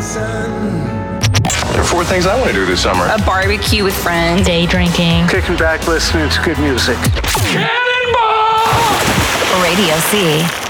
There are four things I want to do this summer. A barbecue with friends. Day drinking. Kicking back, listening to good music. Cannonball! Radio C.